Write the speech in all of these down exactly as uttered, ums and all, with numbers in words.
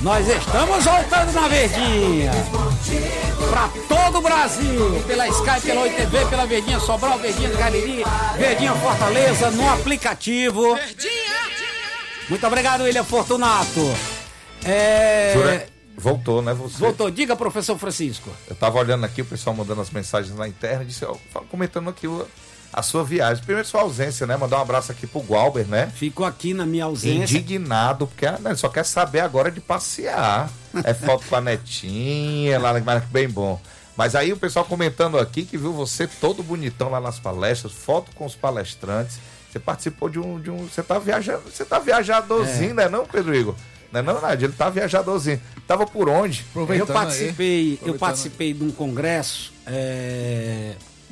Nós estamos voltando na Verdinha para todo o Brasil, pela Sky, pela Oi T V, pela Verdinha Sobral, Verdinha do Cariri, Verdinha Fortaleza, no aplicativo. Verdinha! Muito obrigado, William Fortunato. É... Jura, voltou, né, você? Voltou. Diga, professor Francisco. Eu tava olhando aqui, o pessoal mandando as mensagens na interna, disse, ó, comentando aqui o, a sua viagem. Primeiro, sua ausência, né? Mandar um abraço aqui pro Gualber, né? Fico aqui na minha ausência. Indignado, porque ah, ele só quer saber agora de passear. É foto com a netinha, lá bem bom. Mas aí o pessoal comentando aqui que viu você todo bonitão lá nas palestras, foto com os palestrantes. Você participou de um. De um você tá viajando, você tá viajadorzinho, é. né, não, Pedro Igor? Não é não, Nádia? Ele tá viajadorzinho. Tava por onde? Eu participei, eu participei de um congresso é,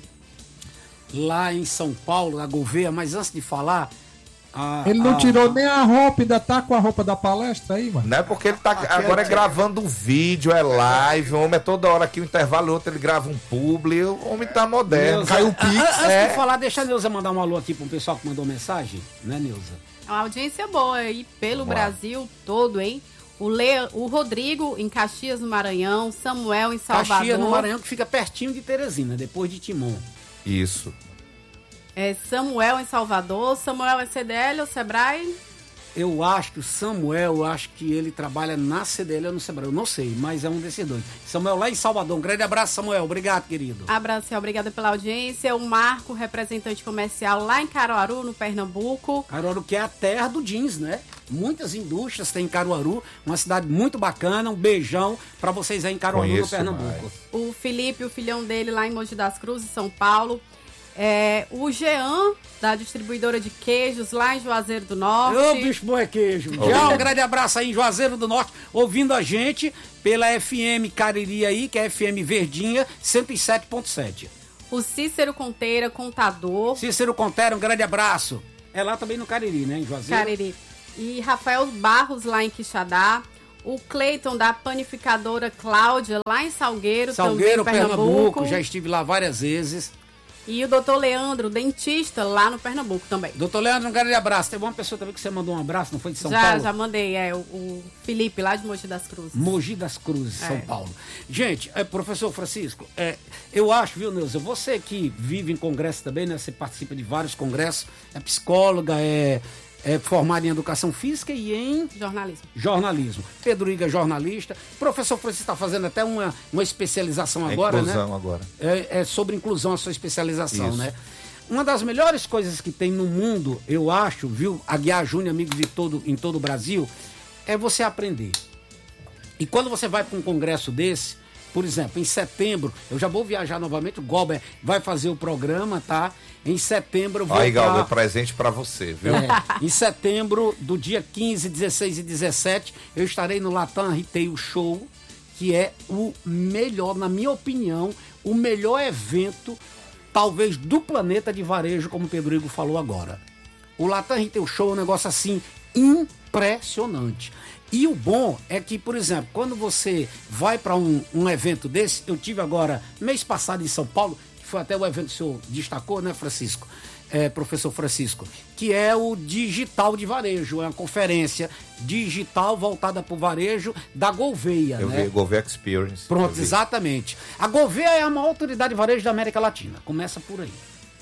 lá em São Paulo, na Gouveia, mas antes de falar. A, ele não a, tirou nem a roupa, ainda tá com a roupa da palestra aí, mano? Não é porque ele tá agora é gravando um vídeo, é live, o homem é toda hora aqui, um intervalo outro, ele grava um publi, o homem tá moderno. Neuza, caiu o Pix. Antes é. de falar, deixa a Neuza mandar um alô aqui pro pessoal que mandou mensagem, né, Neuza? Uma audiência boa aí pelo Boa. Brasil todo, hein? O, Le... o Rodrigo em Caxias, no Maranhão, Samuel em Salvador. Caxias, no Maranhão, que fica pertinho de Teresina, depois de Timon. Isso. É Samuel em Salvador. Samuel é C D L ou Sebrae? Eu acho que o Samuel, eu acho que ele trabalha na C D L ou no Sebrae. Eu não sei, mas é um desses dois. Samuel lá em Salvador. Um grande abraço, Samuel. Obrigado, querido. Abraço, obrigada pela audiência. O Marco, representante comercial lá em Caruaru, no Pernambuco. Caruaru, que é a terra do jeans, né? Muitas indústrias tem em Caruaru. Uma cidade muito bacana. Um beijão pra vocês aí em Caruaru, Conheço no Pernambuco. Mais. O Felipe, o filhão dele lá em Mogi das Cruzes, São Paulo. É, o Jean, da distribuidora de queijos lá em Juazeiro do Norte. Ô, bicho bom é queijo. Oh. Jean, um grande abraço aí em Juazeiro do Norte, ouvindo a gente pela F M Cariri aí, que é F M Verdinha, cento e sete ponto sete. O Cícero Conteira, contador. Cícero Conteira, um grande abraço. É lá também no Cariri, né, em Juazeiro. Cariri. E Rafael Barros lá em Quixadá. O Cleiton, da panificadora Cláudia, lá em Salgueiro, Salgueiro, também, Pernambuco. Pernambuco. Já estive lá várias vezes. E o doutor Leandro, dentista, lá no Pernambuco também. Doutor Leandro, um grande abraço. Teve uma pessoa também que você mandou um abraço, não foi de São já, Paulo? Já, já mandei, é, o, o Felipe, lá de Mogi das Cruzes. Mogi das Cruzes, é. São Paulo. Gente, é, professor Francisco, é, eu acho, viu, Neuza, você que vive em congresso também, né? Você participa de vários congressos, é psicóloga, é... É formado em Educação Física e em... Jornalismo. Jornalismo. Pedro Iga, jornalista. O professor Francisco está fazendo até uma, uma especialização agora, inclusão, né? agora. É, é sobre inclusão a sua especialização, Isso. né? Uma das melhores coisas que tem no mundo, eu acho, viu? Aguiar Júnior, amigos de todo, em todo o Brasil, é você aprender. E quando você vai para um congresso desse, por exemplo, em setembro, eu já vou viajar novamente, o Galber vai fazer o programa, tá? Em setembro eu vou Aí, pra... Galber, presente para você, viu? É, em setembro, do dia quinze, dezesseis e dezessete, eu estarei no Latam Retail Show, que é o melhor, na minha opinião, o melhor evento, talvez, do planeta de varejo, como o Pedro Igor falou agora. O Latam Retail Show é um negócio assim impressionante. E o bom é que, por exemplo, quando você vai para um, um evento desse, eu tive agora, mês passado em São Paulo, que foi até o evento que o senhor destacou, né, Francisco? É, professor Francisco, que é o Digital de Varejo, é uma conferência digital voltada para o varejo da Gouveia. Eu né? vi, Gouveia Experience. Pronto, exatamente. A Gouveia é a maior autoridade de varejo da América Latina, começa por aí.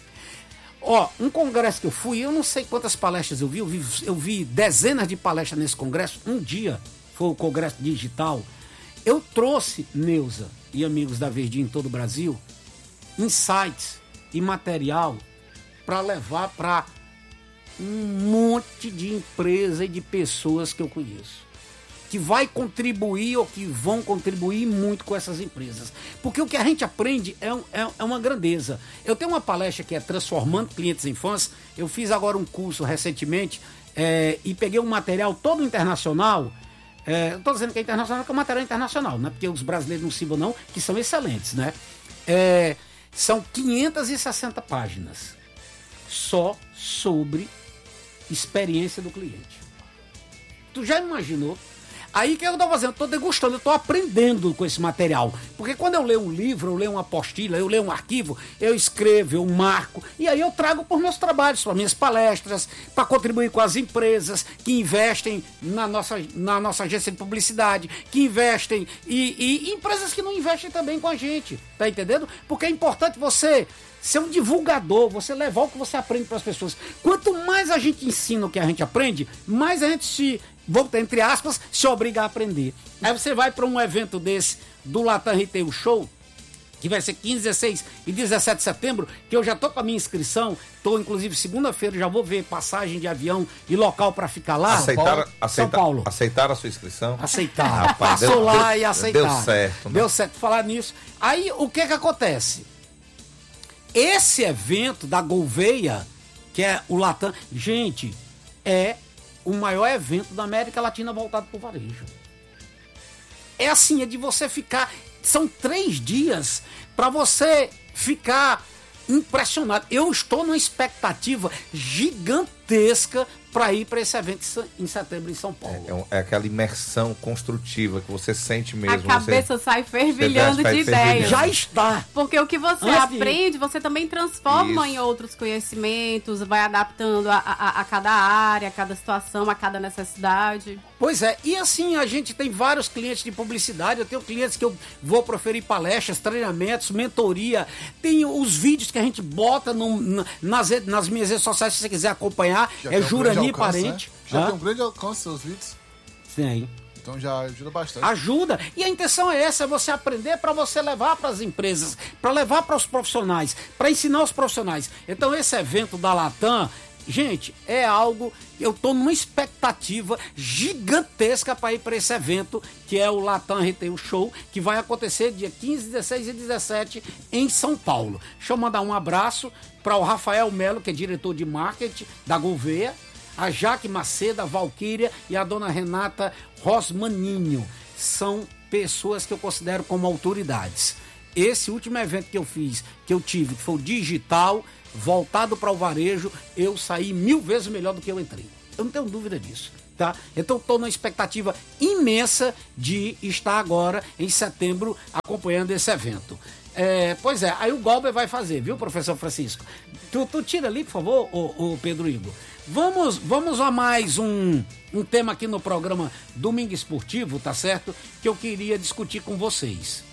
Ó, um congresso que eu fui, eu não sei quantas palestras eu vi, eu vi, eu vi dezenas de palestras nesse congresso, um dia foi o congresso digital. Eu trouxe, Neuza e amigos da Verdinha em todo o Brasil, insights e material para levar para um monte de empresa e de pessoas que eu conheço, que vai contribuir ou que vão contribuir muito com essas empresas. Porque o que a gente aprende é, um, é, é uma grandeza. Eu tenho uma palestra que é Transformando Clientes em Fãs. Eu fiz agora um curso recentemente é, e peguei um material todo internacional. É, eu estou dizendo que é internacional porque é um material internacional, não é porque os brasileiros não sirvam não, que são excelentes, né? É, são quinhentas e sessenta páginas só sobre experiência do cliente. Tu já imaginou? Aí o que eu estou fazendo? Eu estou degustando, eu estou aprendendo com esse material. Porque quando eu leio um livro, eu leio uma apostila, eu leio um arquivo, eu escrevo, eu marco, e aí eu trago para os meus trabalhos, para minhas palestras, para contribuir com as empresas que investem na nossa, na nossa agência de publicidade, que investem, e, e, e empresas que não investem também com a gente, tá entendendo? Porque é importante você ser um divulgador, você levar o que você aprende para as pessoas. Quanto mais a gente ensina o que a gente aprende, mais a gente se, volta entre aspas, se obriga a aprender. Aí você vai para um evento desse, do Latam Retail Show, que vai ser quinze, dezesseis e dezessete de setembro, que eu já tô com a minha inscrição, tô inclusive segunda-feira, já vou ver passagem de avião e local para ficar lá. Aceitaram, São aceita, Paulo. Aceitaram a sua inscrição? Aceitaram. Rapaz, Passou deu, lá deu, e aceitaram. Deu certo. Né? Deu certo falar nisso. Aí, o que que acontece? Esse evento da Gouveia, que é o Latam, gente, é o maior evento da América Latina voltado para o varejo. É assim, é de você ficar... São três dias para você ficar impressionado. Eu estou numa expectativa gigantesca para ir para esse evento em setembro em São Paulo. É, é, um, é aquela imersão construtiva que você sente mesmo. A cabeça você, sai fervilhando de ideias. Já está. Porque o que você Antes aprende, você também transforma Isso. em outros conhecimentos, vai adaptando a, a, a cada área, a cada situação, a cada necessidade. Pois é, e assim, a gente tem vários clientes de publicidade, eu tenho clientes que eu vou proferir palestras, treinamentos, mentoria, tem os vídeos que a gente bota no, nas, nas minhas redes sociais, se você quiser acompanhar, Já é um Jurani alcance, Parente. Né? Já Hã? tem um grande alcance seus vídeos. Sim. Então já ajuda bastante. Ajuda. E a intenção é essa, é você aprender para você levar para as empresas, para levar para os profissionais, para ensinar os profissionais. Então esse evento da Latam, gente, é algo, eu estou numa expectativa gigantesca para ir para esse evento, que é o Latam Retail Show, que vai acontecer dia quinze, dezesseis e dezessete em São Paulo. Deixa eu mandar um abraço para o Rafael Melo, que é diretor de marketing da Gouveia, a Jaque Macedo, a Valquíria e a dona Renata Rosmaninho. São pessoas que eu considero como autoridades. Esse último evento que eu fiz, que eu tive, que foi o digital, voltado para o varejo, eu saí mil vezes melhor do que eu entrei. Eu não tenho dúvida disso, tá? Então estou numa expectativa imensa de estar agora em setembro acompanhando esse evento. É, pois é, aí o Galber vai fazer, viu, professor Francisco? Tu, tu tira ali, por favor, o, o Pedro Igor. Vamos, vamos a mais um, um tema aqui no programa Domingo Esportivo, tá certo? Que eu queria discutir com vocês.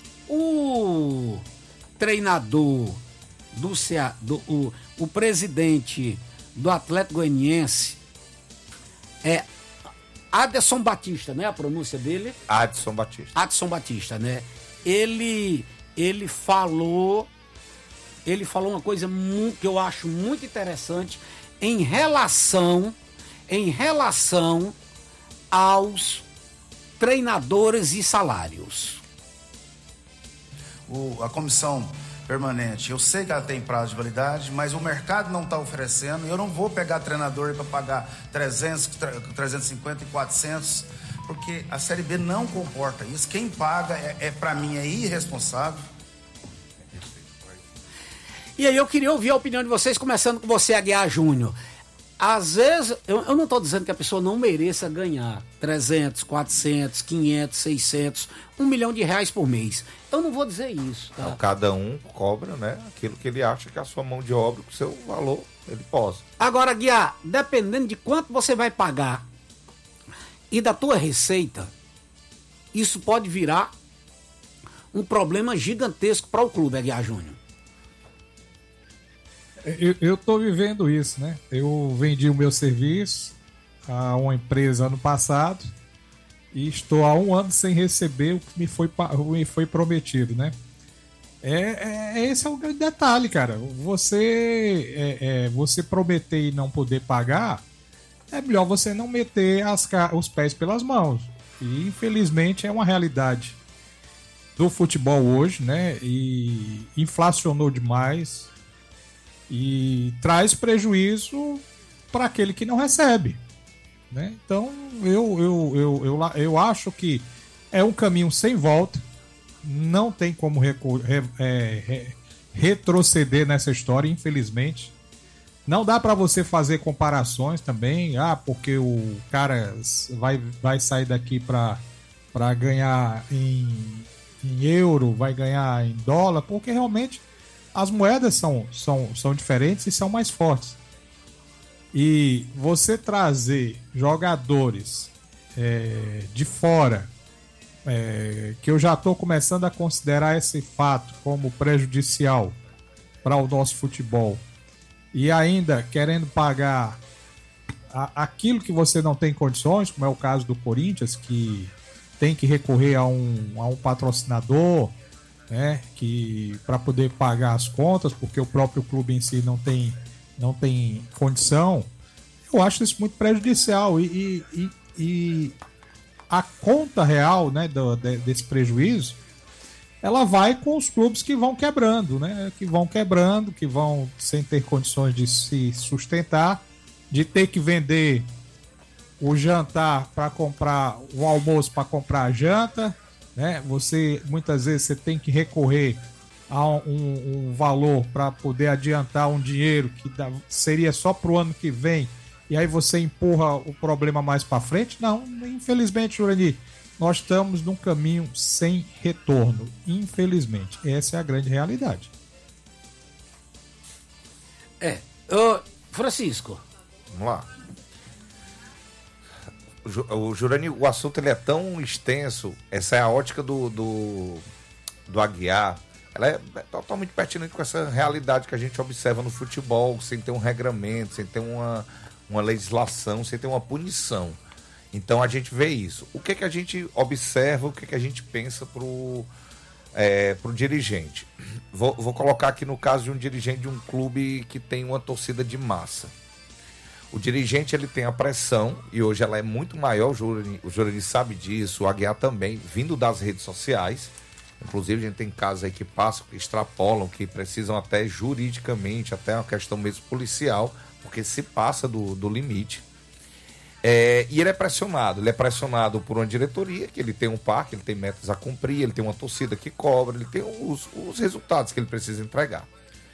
O treinador do Cea, do, o, o presidente do Atlético Goianiense é Adson Batista, né? A pronúncia dele? Adson Batista. Adson Batista, né? Ele, ele falou, ele falou uma coisa muito, que eu acho muito interessante em relação, em relação aos treinadores e salários. O, a comissão permanente, eu sei que ela tem prazo de validade, mas o mercado não está oferecendo. Eu não vou pegar treinador para pagar trezentos, trezentos e cinquenta e quatrocentos, porque a Série B não comporta isso. Quem paga, é, é para mim, é irresponsável. E aí eu queria ouvir a opinião de vocês, começando com você, Aguiar Júnior. Às vezes, eu, eu não estou dizendo que a pessoa não mereça ganhar trezentos, quatrocentos, quinhentos, seiscentos, um milhão de reais por mês. Eu não vou dizer isso. Tá? Então, cada um cobra, né, aquilo que ele acha que a sua mão de obra, que o seu valor, ele possa. Agora, Aguiar, dependendo de quanto você vai pagar e da tua receita, isso pode virar um problema gigantesco para o clube, Aguiar Júnior. Eu, eu tô vivendo isso, né? Eu vendi o meu serviço a uma empresa ano passado e estou há um ano sem receber o que me foi, me foi prometido, né? É, é, esse é o grande detalhe, cara. Você, é, é, você prometer e não poder pagar, é melhor você não meter as, os pés pelas mãos. E infelizmente é uma realidade do futebol hoje, né? E inflacionou demais. E traz prejuízo para aquele que não recebe, né? Então eu, eu, eu, eu, eu acho que é um caminho sem volta, não tem como recu- re, é, re, retroceder nessa história, infelizmente. Não dá para você fazer comparações também, ah, porque o cara vai, vai sair daqui para ganhar em, em euro, vai ganhar em dólar, porque realmente as moedas são, são, são diferentes e são mais fortes. E você trazer jogadores é, de fora, é, que eu já estou começando a considerar esse fato como prejudicial para o nosso futebol, e ainda querendo pagar a, aquilo que você não tem condições, como é o caso do Corinthians, que tem que recorrer a um, a um patrocinador, né, que para poder pagar as contas, porque o próprio clube em si não tem, não tem condição. Eu acho isso muito prejudicial e, e, e a conta real, né, do, de, desse prejuízo, ela vai com os clubes que vão quebrando, né? Que vão quebrando, que vão sem ter condições de se sustentar, de ter que vender o jantar para comprar o almoço para comprar a janta, né? Você muitas vezes você tem que recorrer a um, um valor para poder adiantar um dinheiro que dá, seria só para o ano que vem, e aí você empurra o problema mais para frente. Não, infelizmente, Jurandir, nós estamos num caminho sem retorno, infelizmente. Essa é a grande realidade. É. Ô, Francisco. Vamos lá. O Jurani, o assunto ele é tão extenso, essa é a ótica do, do, do Aguiar, ela é totalmente pertinente com essa realidade que a gente observa no futebol, sem ter um regramento, sem ter uma, uma legislação, sem ter uma punição. Então a gente vê isso. O que, que a gente observa, o que, que a gente pensa pro, é, pro dirigente? Vou, vou colocar aqui no caso de um dirigente de um clube que tem uma torcida de massa. O dirigente ele tem a pressão, e hoje ela é muito maior, o Jurani, o Jurani sabe disso, o Aguiar também, vindo das redes sociais. Inclusive a gente tem casos aí que passam, que extrapolam, que precisam até juridicamente, até uma questão mesmo policial, porque se passa do, do limite. É, e ele é pressionado, ele é pressionado por uma diretoria, que ele tem um parque, ele tem metas a cumprir, ele tem uma torcida que cobra, ele tem os, os resultados que ele precisa entregar.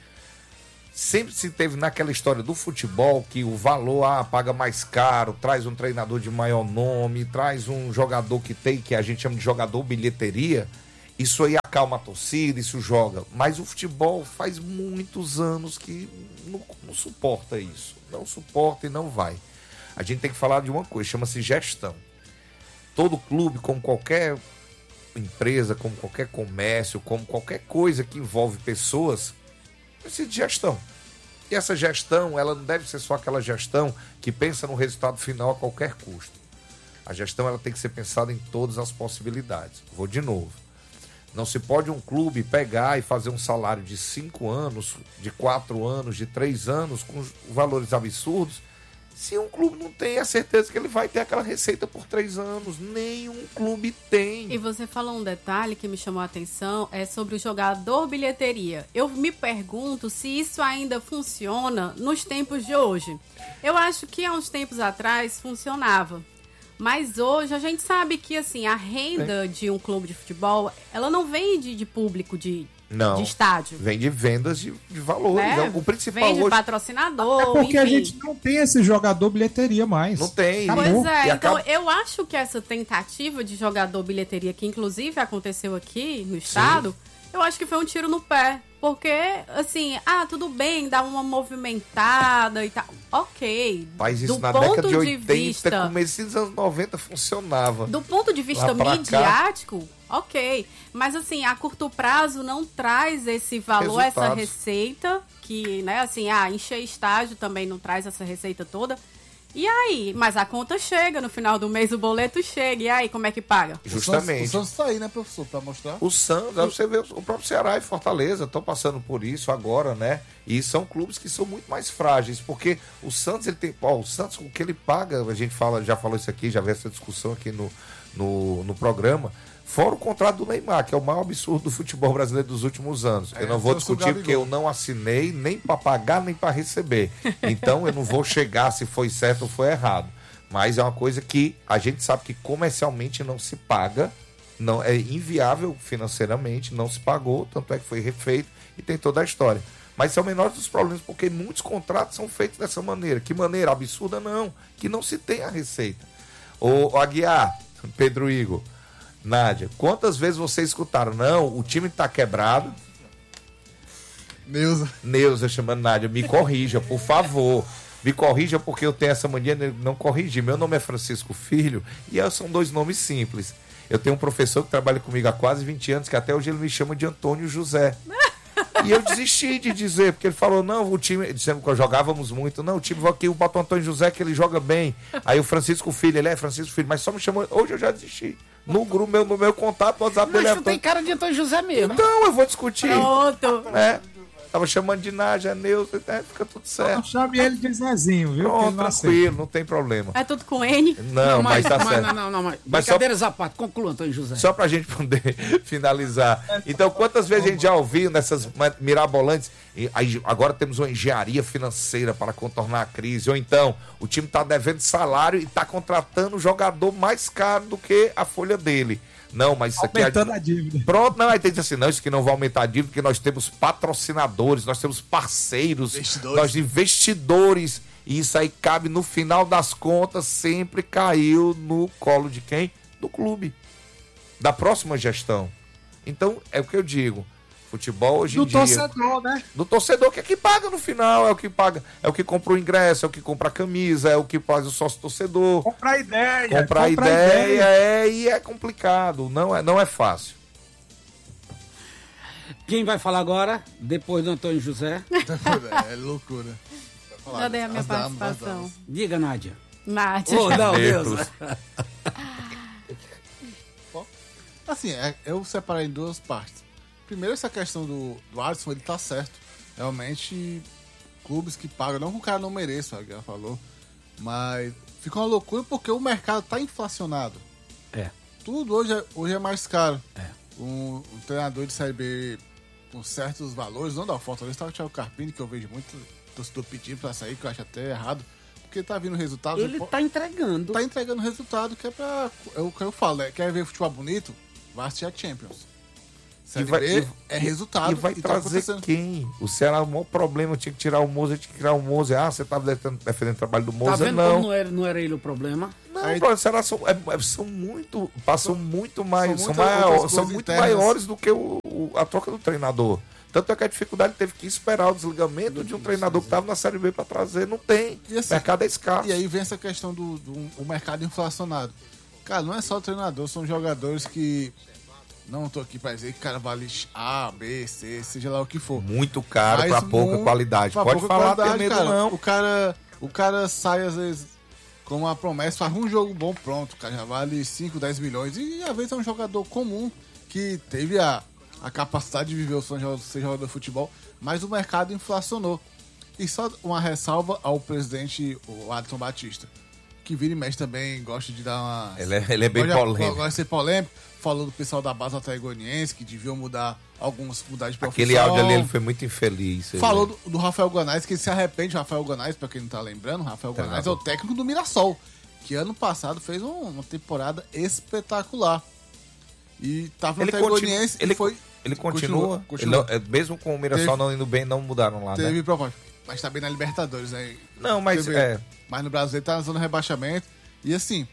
Sempre se teve naquela história do futebol que o valor ah, paga mais caro, traz um treinador de maior nome, traz um jogador que tem, que a gente chama de jogador bilheteria, isso aí acalma a torcida, isso joga. Mas o futebol faz muitos anos que não, não suporta isso, não suporta e não vai. A gente tem que falar de uma coisa, chama-se gestão. Todo clube, como qualquer empresa, como qualquer comércio, como qualquer coisa que envolve pessoas, precisa de gestão. E essa gestão, ela não deve ser só aquela gestão que pensa no resultado final a qualquer custo. A gestão ela tem que ser pensada em todas as possibilidades. Vou de novo. Não se pode um clube pegar e fazer um salário de cinco anos, de quatro anos, de três anos, com valores absurdos, se um clube não tem a certeza que ele vai ter aquela receita por três anos. Nenhum clube tem. E você falou um detalhe que me chamou a atenção, é sobre o jogador bilheteria. Eu me pergunto se isso ainda funciona nos tempos de hoje. Eu acho que há uns tempos atrás funcionava. Mas hoje a gente sabe que assim, a renda de um clube de futebol, ela não vem de, de público, de... Não, de estádio. Vem de vendas de, de valores. Né? O principal vem de hoje... patrocinador, É porque enfim. a gente não tem esse jogador bilheteria mais. Não tem. Acabou. Pois é, E então acaba... eu acho que essa tentativa de jogador bilheteria, que inclusive aconteceu aqui no estado, sim, eu acho que foi um tiro no pé. Porque, assim, ah, tudo bem, dá uma movimentada e tal. Ok. Faz isso do na ponto década de oitenta, vista, começo dos anos noventa funcionava. Do ponto de vista midiático, ok. Mas, assim, a curto prazo não traz esse valor, Resultados. essa receita, que, né, assim, ah, encher estágio também não traz essa receita toda. E aí? Mas a conta chega, no final do mês o boleto chega. E aí, como é que paga? Justamente. O Santos tá aí, né, professor, pra mostrar. O Santos, você vê, o próprio Ceará e Fortaleza estão passando por isso agora, né? E são clubes que são muito mais frágeis, porque o Santos, ele tem... Ó, o Santos, o que ele paga, a gente fala, já falou isso aqui, já veio essa discussão aqui no, no, no programa, fora o contrato do Neymar, que é o maior absurdo do futebol brasileiro dos últimos anos. É, eu não vou discutir porque eu não assinei nem para pagar, nem para receber. Então eu não vou chegar se foi certo ou foi errado. Mas é uma coisa que a gente sabe que comercialmente não se paga, não, é inviável financeiramente, não se pagou, tanto é que foi refeito e tem toda a história. Mas é o menor dos problemas, porque muitos contratos são feitos dessa maneira. Que maneira absurda? Não. Que não se tem a receita. Ô, Aguiar, Pedro Igor, Nádia, quantas vezes vocês escutaram? Não, o time tá quebrado. Neuza. Neuza chamando Nádia, me corrija, por favor. Me corrija porque eu tenho essa mania de não corrigir. Meu nome é Francisco Filho e são dois nomes simples. Eu tenho um professor que trabalha comigo há quase vinte anos, que até hoje ele me chama de Antônio José. E eu desisti de dizer, porque ele falou, não, o time, dizendo que jogávamos muito, não, o time vai aqui, bota o Antônio José que ele joga bem. Aí o Francisco Filho, ele é Francisco Filho, mas só me chamou, hoje eu já desisti. No grupo, meu, no meu contato, no WhatsApp dele é Mas tu tem cara de Antônio José mesmo. Então, eu vou discutir. Pronto. É. Tava chamando de Nádia, Neuza, né? Fica tudo certo. Chame ele de Zezinho, viu? Pronto, tranquilo, não tem problema. É tudo com N? Não, mas, mas tá mas, certo. Não, não, não, mas, mas brincadeiras só, à parte, conclua, Antônio José. Só pra gente poder finalizar. Então, quantas vezes a gente já ouviu nessas mirabolantes, e aí, agora temos uma engenharia financeira para contornar a crise, ou então, o time tá devendo salário e tá contratando um jogador mais caro do que a folha dele. Não, mas isso aqui... Aumentando a dívida. Pronto, não, aí tem que dizer assim, não, isso aqui não vai aumentar a dívida, porque nós temos patrocinadores, nós temos parceiros, Investidores. nós investidores, e isso aí cabe, no final das contas, sempre caiu no colo de quem? Do clube, da próxima gestão. Então, é o que eu digo, futebol hoje em Do dia... torcedor, né? Do torcedor, que é que paga no final, é o que paga, é o que compra o ingresso, é o que compra a camisa, é o que faz o sócio torcedor. Comprar ideia. Comprar ideia, ideia é, e é complicado, não é, não é fácil. Quem vai falar agora, depois do Antônio José? É loucura. Já dei a minha As damas, as participação. damas. Diga, Nádia. Nádia. Oh, não, Deus. Deus. Assim, é- eu separei em duas partes. Primeiro, essa questão do, do Alisson, ele tá certo. Realmente, clubes que pagam, não que o cara não mereça, a Guilherme falou, mas fica uma loucura porque o mercado tá inflacionado. É. Tudo hoje é, hoje é mais caro. É. Um, um treinador de Série B com certos valores, não dá Fortaleza, tá o Thiago Carpini, que eu vejo muito torcedor pedindo pra sair, que eu acho até errado, porque tá vindo resultado. Ele pô- tá entregando. tá entregando resultado que é pra. É o que eu falo, é, quer ver futebol bonito? Vai assistir a Champions. Série vai- B e- é resultado. E vai tá trazer acontecendo. quem? O Ceará, o maior problema, tinha que tirar o Moza, tinha que tirar o Moza. Ah, você estava defendendo, defendendo o trabalho do Tá Moza? vendo não. como não era, não era ele o problema? Não, Aí- o Ceará são, é- é- são muito, passam muito mais, são são, muitas maior- outras são coisas muito internas. maiores do que o, o- a troca do treinador. Tanto é que a dificuldade teve que esperar o desligamento de um treinador que estava na Série B para trazer. Não tem. E assim, o mercado é escasso. E aí vem essa questão do, do o mercado inflacionado. Cara, não é só o treinador, são jogadores que. Não tô aqui pra dizer que cara vale A, B, C, seja lá o que for. Muito caro Mas para pouca mu- qualidade. pra Pode pouca falar, tem qualidade, medo cara. não. O cara, o cara sai, às vezes, com uma promessa, faz um jogo bom, pronto. O cara já vale cinco, dez milhões. E às vezes é um jogador comum que teve a, a capacidade de viver o sonho de ser jogador de futebol, mas o mercado inflacionou. E só uma ressalva ao presidente, o Adson Batista, que vira e mexe também, gosta de dar uma. Ele é, ele é bem gosta, polêmico. Gosta de ser polêmico. Falou do pessoal da base atlegoniense, que deviam mudar alguns, mudar de profissão. Aquele áudio ali ele foi muito infeliz. Falou ele- do, do Rafael Ganais, que ele se arrepende. Rafael Ganais, pra quem não tá lembrando, Rafael Ganais é o técnico do Mirassol, que ano passado fez um- uma temporada espetacular. E tava no Ele, Atlegoniense continua, ele, e foi. ele continua. continua. Ele não- é, mesmo com o Mirassol Teve- não indo bem, não mudaram lá, Teve né? proposta. Mas tá bem na Libertadores, né? Não, mas Teve- é. Mas no Brasil ele tá na zona de rebaixamento. E assim,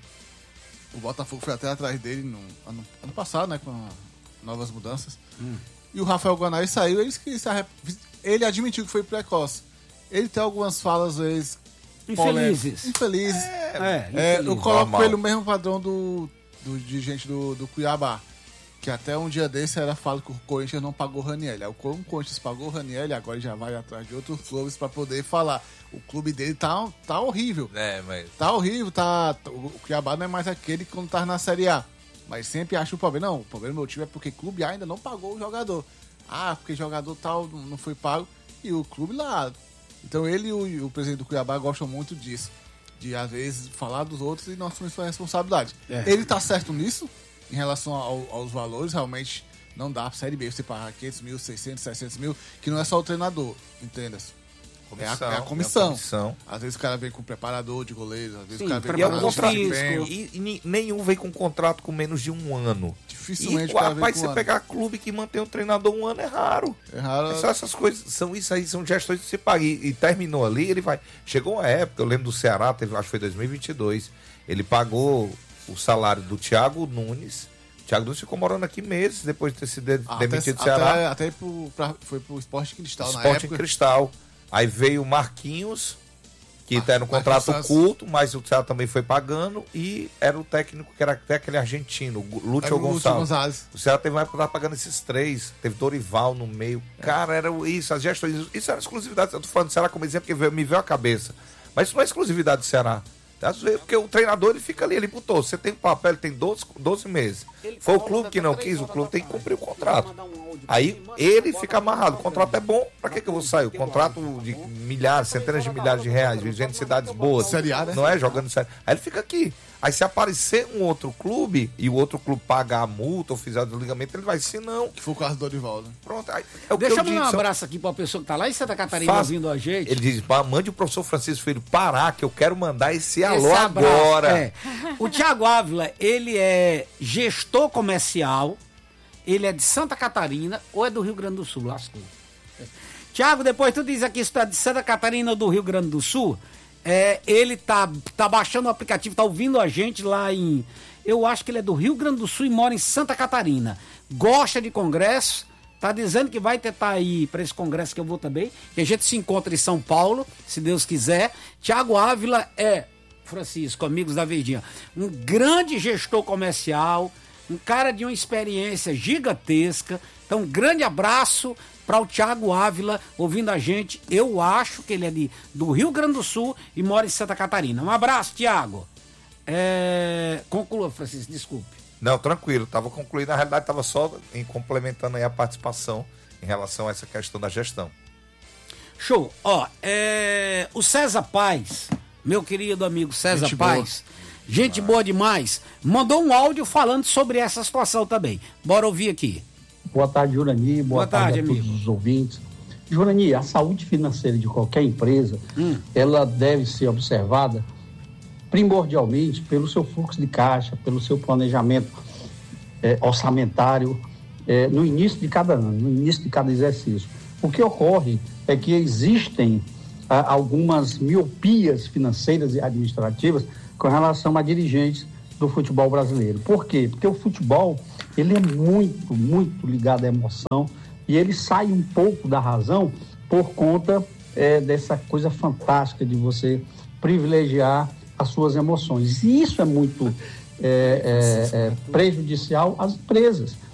o Botafogo foi até atrás dele no ano, ano passado, né? Com a- novas mudanças. E o Rafael Ganais saiu, ele, que se arrep... ele admitiu que foi precoce. Ele tem algumas falas, às vezes. polêmicas. Infelizes. Infelizes. É, É, eu infeliz. coloco Normal. ele no mesmo padrão do, do dirigente do, do Cuiabá. Que até um dia desse era fala que o Corinthians não pagou o Raniel. Aí o Co- o Corinthians pagou o Raniel e agora ele já vai atrás de outros clubes pra poder falar. O clube dele tá, tá horrível. É, mas. Tá horrível, tá. O Cuiabá não é mais aquele que quando tá na Série A. Mas sempre acha o problema. Não, o problema do meu time é porque o clube ainda não pagou o jogador. Ah, porque jogador tal não foi pago. E o clube lá. Então ele e o, e o presidente do Cuiabá gostam muito disso. De, às vezes, falar dos outros e não assumir sua responsabilidade. É. Ele tá certo nisso, em relação ao- aos valores, realmente não dá pra Série B você pagar quinhentos mil, seiscentos, setecentos mil, que não é só o treinador, entenda? É a, é a comissão. é a comissão. Às vezes o cara vem com preparador de goleiros, às vezes Sim, o cara vem E é um com Preparador contrato. físico. desempenho. E, e ni- nenhum vem com contrato com menos de um ano. Dificilmente E, o cara vem rapaz, com você ano. pegar clube que mantém um treinador um ano é raro. É raro. Só essas coisas, são isso aí, são gestões que você paga. E, e terminou ali, ele vai. Chegou uma época, eu lembro do Ceará, teve, acho que foi dois mil e vinte e dois. Ele pagou o salário do Thiago Nunes. O Thiago Nunes ficou morando aqui meses depois de ter sido de- Até, demitido do até, Ceará. até pro, pra, foi pro Esporte Cristal na Esporte em época. Cristal. Aí veio o Marquinhos, que Mar- era um Marquinhos contrato Santos. curto, mas o Ceará também foi pagando. E era o técnico que era até aquele argentino, o Era Lúcio o Lúcio Gonçalves. Gonzalez. O Ceará teve uma época que tava pagando esses três. Teve Dorival no meio. Cara, era isso, as gestões. Isso era exclusividade. Eu tô falando do Ceará como exemplo, porque veio- me veio à cabeça. Mas isso não é exclusividade do Ceará. Às vezes, porque o treinador ele fica ali, ele botou. Você tem um papel, ele tem doze, doze meses. Foi o clube que não quis, o clube tem que cumprir o contrato. Aí ele fica amarrado. O contrato é bom, pra que, que eu vou sair? O contrato de milhares, centenas de milhares de reais, vivendo em cidades boas. Série A, né? Não é? Jogando série. Aí ele fica aqui. Aí se aparecer um outro clube e o outro clube pagar a multa ou fizer o desligamento, ele vai, se não, Que foi o caso do Dorival, né? pronto. Aí, é o Deixa que eu eu mandar um digo, são- abraço aqui pra pessoa que tá lá em Santa Catarina Faz- ouvindo a gente. Ele diz, "Pá, mande o professor Francisco Filho parar, que eu quero mandar esse Esse alô abraço, agora. é. O Tiago Ávila, ele é gestor comercial, ele é de Santa Catarina ou é do Rio Grande do Sul, lascou. Tiago, depois tu diz aqui se tu é de Santa Catarina ou do Rio Grande do Sul, é, ele tá, tá baixando o aplicativo, tá ouvindo a gente lá em... Eu acho que ele é do Rio Grande do Sul e mora em Santa Catarina. Gosta de congresso, tá dizendo que vai tentar ir para esse congresso que eu vou também, que a gente se encontra em São Paulo, se Deus quiser. Tiago Ávila é, Francisco, amigos da Verdinha, um grande gestor comercial, um cara de uma experiência gigantesca. Então, um grande abraço para o Tiago Ávila, ouvindo a gente. Eu acho que ele é de, do Rio Grande do Sul e mora em Santa Catarina. Um abraço, Tiago. É... Conclua, Francisco, desculpe. Não, tranquilo, estava concluído. Na realidade, estava só em, complementando aí a participação em relação a essa questão da gestão. Show. Ó, é... o César Paz, meu querido amigo César Gente Paz, gente boa demais, mandou um áudio falando sobre essa situação também. Bora ouvir aqui. Boa tarde, Jurani. Boa, Boa tarde, tarde, a todos amigo. os ouvintes. Jurani, a saúde financeira de qualquer empresa, Hum. ela deve ser observada primordialmente pelo seu fluxo de caixa, pelo seu planejamento eh, orçamentário eh, no início de cada ano, no início de cada exercício. O que ocorre é que existem ah, algumas miopias financeiras e administrativas com relação a dirigentes do futebol brasileiro. Por quê? Porque o futebol, ele é muito, muito ligado à emoção e ele sai um pouco da razão por conta é, dessa coisa fantástica de você privilegiar as suas emoções. E isso é muito é, é, é, prejudicial às empresas.